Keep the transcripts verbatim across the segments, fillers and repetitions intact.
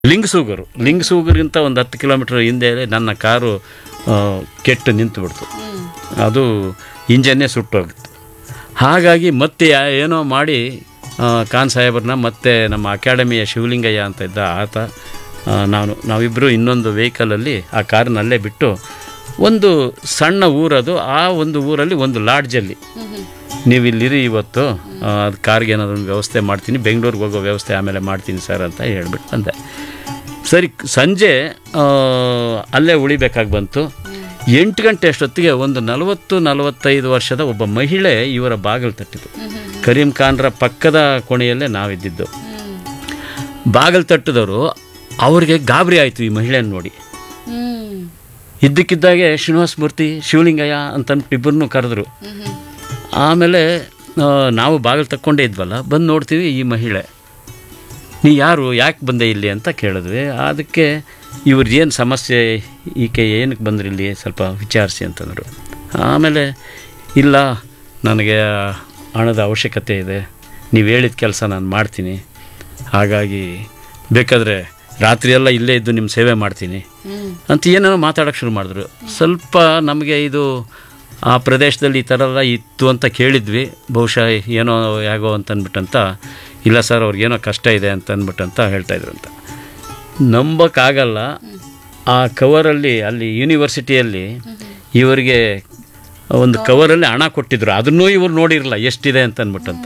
ಲಿಂಗಸೂಗರು ಲಿಂಗಸೂಗರಿಗಿಂತ ಒಂದು ಹತ್ತು ಕಿಲೋಮೀಟರ್ ಹಿಂದೆ ನನ್ನ ಕಾರು ಕೆಟ್ಟು ನಿಂತು ಬಿಡ್ತು. ಅದು ಇಂಜನ್ನೇ ಸುಟ್ಟೋಗಿತ್ತು. ಹಾಗಾಗಿ ಮತ್ತೆ ಏನೋ ಮಾಡಿ ಖಾನ್ ಸಾಹೇಬ್ರನ್ನ ಮತ್ತೆ ನಮ್ಮ ಅಕಾಡೆಮಿಯ ಶಿವಲಿಂಗಯ್ಯ ಅಂತ ಇದ್ದ ಆತ, ನಾನು ನಾವಿಬ್ಬರು ಇನ್ನೊಂದು ವೆಹಿಕಲಲ್ಲಿ ಆ ಕಾರನ್ನಲ್ಲೇ ಬಿಟ್ಟು ಒಂದು ಸಣ್ಣ ಊರದು, ಆ ಒಂದು ಊರಲ್ಲಿ ಒಂದು ಲಾಡ್ಜಲ್ಲಿ ನೀವು ಇಲ್ಲಿರಿ ಇವತ್ತು, ಅದು ಕಾರ್ಗೆ ಏನಾದರೂ ಒಂದು ವ್ಯವಸ್ಥೆ ಮಾಡ್ತೀನಿ, ಬೆಂಗಳೂರಿಗೆ ಹೋಗೋ ವ್ಯವಸ್ಥೆ ಆಮೇಲೆ ಮಾಡ್ತೀನಿ ಸರ್ ಅಂತ ಹೇಳ್ಬಿಟ್ಟು ಬಂದೆ. ಸರಿ, ಸಂಜೆ ಅಲ್ಲೇ ಉಳಿಬೇಕಾಗಿ ಬಂತು. ಎಂಟು ಗಂಟೆ ಅಷ್ಟೊತ್ತಿಗೆ ಒಂದು ನಲವತ್ತು ನಲವತ್ತೈದು ವರ್ಷದ ಒಬ್ಬ ಮಹಿಳೆ ಇವರ ಬಾಗಿಲು ತಟ್ಟಿತು. ಕರೀಂ ಖಾನ್ರ ಪಕ್ಕದ ಕೋಣೆಯಲ್ಲೇ ನಾವಿದ್ದಿದ್ದು. ಬಾಗಿಲು ತಟ್ಟಿದವರು ಅವ್ರಿಗೆ ಗಾಬರಿ ಆಯಿತು ಈ ಮಹಿಳೆಯನ್ನು ನೋಡಿ. ಇದ್ದಕ್ಕಿದ್ದಾಗೆ ಶ್ರೀನಿವಾಸ ಮೂರ್ತಿ, ಶಿವಲಿಂಗಯ್ಯ ಅಂತಂದ್ಬಿಟ್ಟು ಇಬ್ಬರನ್ನೂ ಕರೆದ್ರು. ಆಮೇಲೆ ನಾವು ಬಾಗಿಲು ತಕ್ಕೊಂಡೇ ಇದ್ವಲ್ಲ, ಬಂದು ನೋಡ್ತೀವಿ ಈ ಮಹಿಳೆ. ನೀ ಯಾರು, ಯಾಕೆ ಬಂದೆ ಇಲ್ಲಿ ಅಂತ ಕೇಳಿದ್ವಿ. ಅದಕ್ಕೆ ಇವ್ರದ್ದು ಏನು ಸಮಸ್ಯೆ, ಈಕೆ ಏನಕ್ಕೆ ಬಂದ್ರಿ ಇಲ್ಲಿ ಸ್ವಲ್ಪ ವಿಚಾರಿಸಿ ಅಂತಂದರು. ಆಮೇಲೆ ಇಲ್ಲ, ನನಗೆ ಹಣದ ಅವಶ್ಯಕತೆ ಇದೆ, ನೀವು ಹೇಳಿದ ಕೆಲಸ ನಾನು ಮಾಡ್ತೀನಿ, ಹಾಗಾಗಿ ಬೇಕಾದರೆ ರಾತ್ರಿಯೆಲ್ಲ ಇಲ್ಲೇ ಇದ್ದು ನಿಮ್ಮ ಸೇವೆ ಮಾಡ್ತೀನಿ ಅಂತ ಏನೇನೋ ಮಾತಾಡೋಕ್ಕೆ ಶುರು ಮಾಡಿದ್ರು. ಸ್ವಲ್ಪ ನಮಗೆ ಇದು ಆ ಪ್ರದೇಶದಲ್ಲಿ ಈ ಥರ ಎಲ್ಲ ಇತ್ತು ಅಂತ ಕೇಳಿದ್ವಿ, ಬಹುಶಃ ಏನೋ ಯಾಗೋ ಅಂತಂದ್ಬಿಟ್ಟಂತ, ಇಲ್ಲ ಸರ್ ಅವ್ರಿಗೇನೋ ಕಷ್ಟ ಇದೆ ಅಂತ ಅಂದ್ಬಿಟ್ಟಂತ ಹೇಳ್ತಾಯಿದ್ರು ಅಂತ. ನಂಬಕ್ಕಾಗಲ್ಲ, ಆ ಕವರಲ್ಲಿ ಅಲ್ಲಿ ಯೂನಿವರ್ಸಿಟಿಯಲ್ಲಿ ಇವರಿಗೆ ಒಂದು ಕವರಲ್ಲಿ ಹಣ ಕೊಟ್ಟಿದ್ರು, ಅದನ್ನೂ ಇವ್ರು ನೋಡಿರಲ್ಲ ಎಷ್ಟಿದೆ ಅಂತ ಅಂದ್ಬಿಟ್ಟಂತ.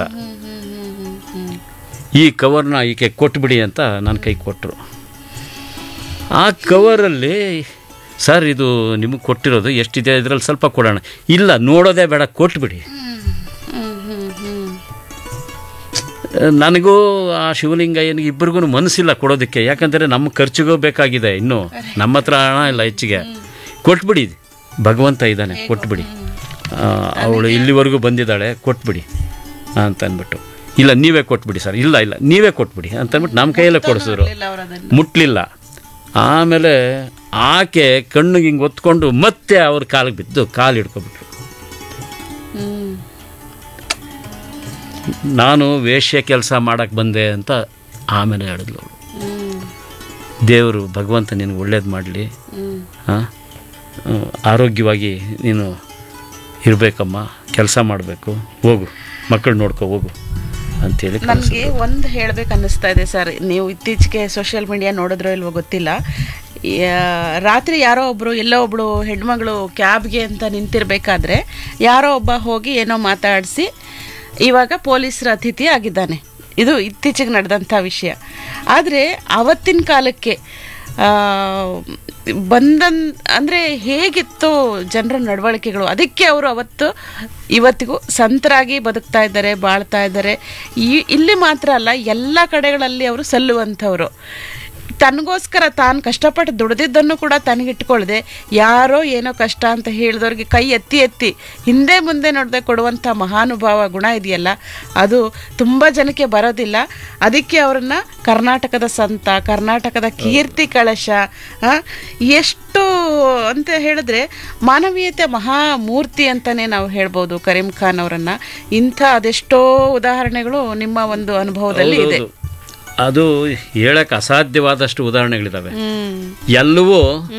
ಈ ಕವರ್ನ ಈಕೆ ಕೊಟ್ಬಿಡಿ ಅಂತ ನನ್ನ ಕೈ ಕೊಟ್ಟರು. ಆ ಕವರಲ್ಲಿ ಸರ್ ಇದು ನಿಮಗೆ ಕೊಟ್ಟಿರೋದು ಎಷ್ಟಿದೆ, ಇದರಲ್ಲಿ ಸ್ವಲ್ಪ ಕೊಡೋಣ. ಇಲ್ಲ, ನೋಡೋದೇ ಬೇಡ, ಕೊಟ್ಬಿಡಿ. ನನಗೂ ಆ ಶಿವಲಿಂಗಯ್ಯನಿಗೆ ಇಬ್ಬರಿಗೂ ಮನಸ್ಸಿಲ್ಲ ಕೊಡೋದಕ್ಕೆ, ಯಾಕಂದರೆ ನಮ್ಮ ಖರ್ಚಿಗೂ ಬೇಕಾಗಿದೆ, ಇನ್ನೂ ನಮ್ಮ ಹತ್ರ ಹಣ ಇಲ್ಲ ಹೆಚ್ಚಿಗೆ. ಕೊಟ್ಬಿಡಿ, ಭಗವಂತ ಇದ್ದಾನೆ, ಕೊಟ್ಬಿಡಿ, ಅವಳು ಇಲ್ಲಿವರೆಗೂ ಬಂದಿದ್ದಾಳೆ, ಕೊಟ್ಬಿಡಿ ಅಂತ ಅಂದ್ಬಿಟ್ಟು. ಇಲ್ಲ ನೀವೇ ಕೊಟ್ಬಿಡಿ ಸರ್, ಇಲ್ಲ ಇಲ್ಲ ನೀವೇ ಕೊಟ್ಬಿಡಿ ಅಂತಂದ್ಬಿಟ್ಟು ನಮ್ಮ ಕೈಯಲ್ಲೇ ಕೊಡಿಸಿದ್ರು. ಮುಟ್ಲಿಲ್ಲ. ಆಮೇಲೆ ಆಕೆ ಕಣ್ಣಿಗೆ ಹಿಂಗೆ ಒತ್ಕೊಂಡು ಮತ್ತೆ ಅವ್ರ ಕಾಲಿಗೆ ಬಿದ್ದು ಕಾಲು ಹಿಡ್ಕೊಬಿಟ್ರು. ನಾನು ವೇಶ್ಯ ಕೆಲಸ ಮಾಡೋಕ್ಕೆ ಬಂದೆ ಅಂತ ಆಮೇಲೆ ಹೇಳಿದ್ಲು ಅವಳು. ದೇವರು ಭಗವಂತ ನಿನಗೆ ಒಳ್ಳೇದು ಮಾಡಲಿ, ಹಾಂ ಆರೋಗ್ಯವಾಗಿ ನೀನು ಇರಬೇಕಮ್ಮ, ಕೆಲಸ ಮಾಡಬೇಕು, ಹೋಗು ಮಕ್ಕಳು ನೋಡ್ಕೊ ಹೋಗು ಅಂತೇಳಿ. ನನಗೆ ಒಂದು ಹೇಳಬೇಕು ಅನ್ನಿಸ್ತಾ ಇದೆ ಸರ್, ನೀವು ಇತ್ತೀಚೆಗೆ ಸೋಷಿಯಲ್ ಮೀಡಿಯಾ ನೋಡಿದ್ರೋ ಇಲ್ವೋ ಗೊತ್ತಿಲ್ಲ, ರಾತ್ರಿ ಯಾರೋ ಒಬ್ಬರು ಎಲ್ಲೋ ಒಬ್ಬಳು ಹೆಣ್ಮಗಳು ಕ್ಯಾಬ್ಗೆ ಅಂತ ನಿಂತಿರಬೇಕಾದ್ರೆ ಯಾರೋ ಒಬ್ಬ ಹೋಗಿ ಏನೋ ಮಾತಾಡಿಸಿ ಇವಾಗ ಪೊಲೀಸರ ಅತಿಥಿ ಆಗಿದ್ದಾನೆ. ಇದು ಇತ್ತೀಚೆಗೆ ನಡೆದಂಥ ವಿಷಯ. ಆದರೆ ಆವತ್ತಿನ ಕಾಲಕ್ಕೆ ಬಂದನ್ ಅಂದರೆ ಹೇಗಿತ್ತು ಜನರ ನಡವಳಿಕೆಗಳು, ಅದಕ್ಕೆ ಅವರು ಅವತ್ತು ಇವತ್ತಿಗೂ ಸಂತರಾಗಿ ಬದುಕ್ತಾ ಇದ್ದಾರೆ, ಬಾಳ್ತಾ ಇದ್ದಾರೆ. ಈ ಇಲ್ಲಿ ಮಾತ್ರ ಅಲ್ಲ, ಎಲ್ಲ ಕಡೆಗಳಲ್ಲಿ ಅವರು ಸಲ್ಲುವಂಥವ್ರು. ತನಗೋಸ್ಕರ ತಾನು ಕಷ್ಟಪಟ್ಟು ದುಡ್ದಿದ್ದನ್ನು ಕೂಡ ತನಗಿಟ್ಕೊಳ್ಳದೆ ಯಾರೋ ಏನೋ ಕಷ್ಟ ಅಂತ ಹೇಳಿದವ್ರಿಗೆ ಕೈ ಎತ್ತಿ ಎತ್ತಿ ಹಿಂದೆ ಮುಂದೆ ನೋಡದೆ ಕೊಡುವಂಥ ಮಹಾನುಭಾವ ಗುಣ ಇದೆಯಲ್ಲ, ಅದು ತುಂಬ ಜನಕ್ಕೆ ಬರೋದಿಲ್ಲ. ಅದಕ್ಕೆ ಅವರನ್ನು ಕರ್ನಾಟಕದ ಸಂತ, ಕರ್ನಾಟಕದ ಕೀರ್ತಿ ಕಳಶ, ಎಷ್ಟು ಅಂತ ಹೇಳಿದ್ರೆ ಮಾನವೀಯತೆ ಮಹಾಮೂರ್ತಿ ಅಂತಲೇ ನಾವು ಹೇಳ್ಬೋದು ಕರೀಂ ಖಾನ್ ಅವರನ್ನು. ಇಂಥ ಅದೆಷ್ಟೋ ಉದಾಹರಣೆಗಳು ನಿಮ್ಮ ಒಂದು ಅನುಭವದಲ್ಲಿ ಇದೆ. ಅದು ಹೇಳಕ್ಕೆ ಅಸಾಧ್ಯವಾದಷ್ಟು ಉದಾಹರಣೆಗಳಿದ್ದಾವೆ. ಎಲ್ಲವೂ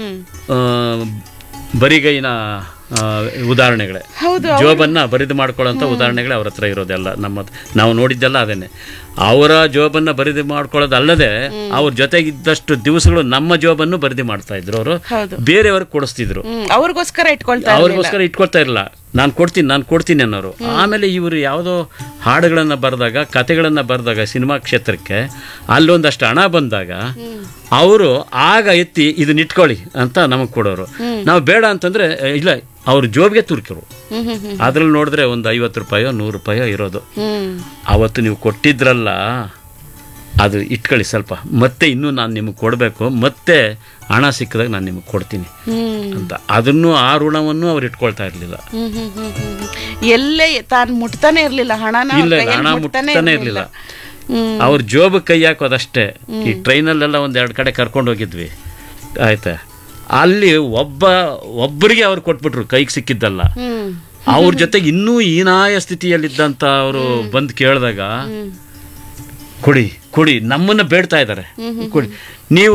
ಬರಿಗೈನ ಉದಾಹರಣೆಗಳೇ, ಜೋಬನ್ನು ಬರಿದು ಮಾಡ್ಕೊಳ್ಳೋಂಥ ಉದಾಹರಣೆಗಳೇ ಅವ್ರ ಹತ್ರ ಇರೋದೆಲ್ಲ. ನಮ್ಮ ನಾವು ನೋಡಿದ್ದೆಲ್ಲ ಅದೇನೆ. ಅವರ ಜೋಬನ್ನು ಬರಿದು ಮಾಡ್ಕೊಳ್ಳೋದಲ್ಲದೆ ಅವ್ರ ಜೊತೆಗಿದ್ದಷ್ಟು ದಿವಸಗಳು ನಮ್ಮ ಜೋಬನ್ನು ಬರಿದು ಮಾಡ್ತಾ ಇದ್ರು. ಅವರು ಬೇರೆಯವ್ರಿಗೆ ಕೊಡಿಸ್ತಿದ್ರು, ಅವ್ರಿಗೋಸ್ಕರ ಇಟ್ಕೊಳ್ತಾ ಅವ್ರಿಗೋಸ್ಕರ ಇಟ್ಕೊಳ್ತಾ ಇರಲಿಲ್ಲ. ನಾನು ಕೊಡ್ತೀನಿ ನಾನು ಕೊಡ್ತೀನಿ ಅನ್ನೋರು. ಆಮೇಲೆ ಇವರು ಯಾವುದೋ ಹಾಡುಗಳನ್ನು ಬರೆದಾಗ, ಕತೆಗಳನ್ನು ಬರೆದಾಗ ಸಿನಿಮಾ ಕ್ಷೇತ್ರಕ್ಕೆ ಅಲ್ಲೊಂದಷ್ಟು ಹಣ ಬಂದಾಗ ಅವರು ಆಗ ಎತ್ತಿ ಇದನ್ನ ಇಟ್ಕೊಳ್ಳಿ ಅಂತ ನಮಗೆ ಕೊಡೋರು. ನಾವು ಬೇಡ ಅಂತಂದ್ರೆ ಇಲ್ಲ, ಅವ್ರ ಜೋಬಿಗೆ ತುರ್ಕಿರು. ಅದ್ರಲ್ಲಿ ನೋಡಿದ್ರೆ ಒಂದು ಐವತ್ತು ರೂಪಾಯೋ ನೂರು ರೂಪಾಯೋ ಇರೋದು. ಅವತ್ತು ನೀವು ಕೊಟ್ಟಿದ್ರಲ್ಲ, ಅದು ಇಟ್ಕೊಳ್ಳಿ ಸ್ವಲ್ಪ, ಮತ್ತೆ ಇನ್ನೂ ನಾನು ನಿಮಗೆ ಕೊಡಬೇಕು, ಮತ್ತೆ ಹಣ ಸಿಕ್ಕಿದಾಗ ನಾನು ನಿಮಗೆ ಕೊಡ್ತೀನಿ ಅಂತ. ಅದನ್ನು ಆ ಋಣವನ್ನು ಅವ್ರು ಇಟ್ಕೊಳ್ತಾ ಇರಲಿಲ್ಲ. ಎಲ್ಲೇ ತಾನು ಮುಟ್ತಾನೆ ಇರಲಿಲ್ಲ, ಹಣನ ಇಲ್ಲ ಹಣ ಮುಟ್ತಾನೆ ಇರಲಿಲ್ಲ. ಅವ್ರ ಜೋಬ್ ಕೈ ಹಾಕೋದಷ್ಟೇ. ಈ ಟ್ರೈನಲ್ಲೆಲ್ಲ ಒಂದು ಎರಡು ಕಡೆ ಕರ್ಕೊಂಡು ಹೋಗಿದ್ವಿ, ಆಯ್ತಾ, ಅಲ್ಲಿ ಒಬ್ಬ ಒಬ್ಬರಿಗೆ ಅವ್ರು ಕೊಟ್ಬಿಟ್ರು, ಕೈಗೆ ಸಿಕ್ಕಿದ್ದಲ್ಲ. ಅವ್ರ ಜೊತೆಗೆ ಇನ್ನೂ ಹೀನಾಯ ಸ್ಥಿತಿಯಲ್ಲಿದ್ದಂಥ ಅವರು ಬಂದು ಕೇಳಿದಾಗ ಕೊಡಿ ಕೊಡಿ, ನಮ್ಮನ್ನ ಬೇಡ್ತಾ ಇದ್ದಾರೆ ಕೊಡಿ. ನೀವು